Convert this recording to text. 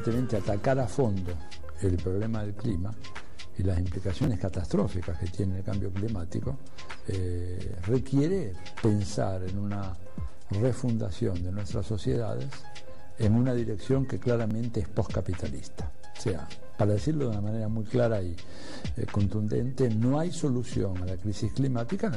evidentemente atacar a fondo el problema del clima y las implicaciones catastróficas que tiene el cambio climático, requiere pensar en una refundación de nuestras sociedades en una dirección que claramente es postcapitalista. O sea, para decirlo de una manera muy clara y contundente, no hay solución a la crisis climática